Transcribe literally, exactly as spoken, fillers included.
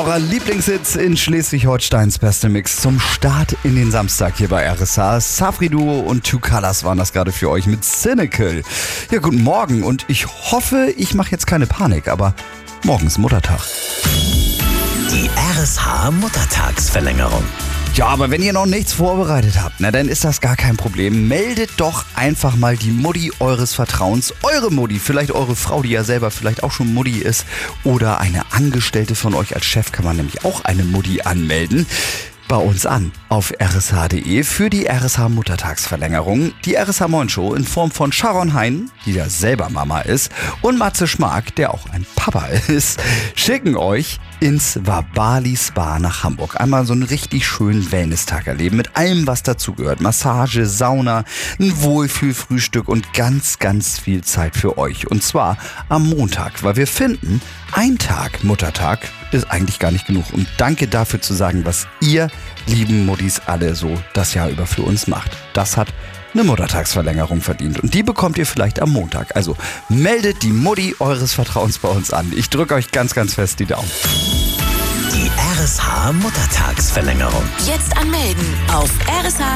eurer Lieblingshits in Schleswig-Holsteins beste Mix zum Start in den Samstag hier bei R S H. Safri Duo und Two Colors waren das gerade für euch mit Cynical. Ja, guten Morgen und ich hoffe, ich mache jetzt keine Panik, aber morgen ist Muttertag. Die R S H Muttertagsverlängerung. Ja, aber wenn ihr noch nichts vorbereitet habt, na, dann ist das gar kein Problem. Meldet doch einfach mal die Mutti eures Vertrauens, eure Mutti, vielleicht eure Frau, die ja selber vielleicht auch schon Mutti ist, oder eine Angestellte von euch. Als Chef kann man nämlich auch eine Mutti anmelden. Bei uns an auf r s h punkt d e für die R S H Muttertagsverlängerung. Die R S H Moin Show in Form von Sharon Hein, die ja selber Mama ist, und Matze Schmark, der auch ein Papa ist, schicken euch ins Wabali Spa nach Hamburg. Einmal so einen richtig schönen Wellness-Tag erleben mit allem, was dazugehört. Massage, Sauna, ein Wohlfühlfrühstück und ganz, ganz viel Zeit für euch. Und zwar am Montag, weil wir finden, ein Tag Muttertag ist eigentlich gar nicht genug. Und danke dafür zu sagen, was ihr, lieben Muttis, alle so das Jahr über für uns macht. Das hat eine Muttertagsverlängerung verdient. Und die bekommt ihr vielleicht am Montag. Also meldet die Mutti eures Vertrauens bei uns an. Ich drücke euch ganz, ganz fest die Daumen. Die R S H Muttertagsverlängerung. Jetzt anmelden auf r s h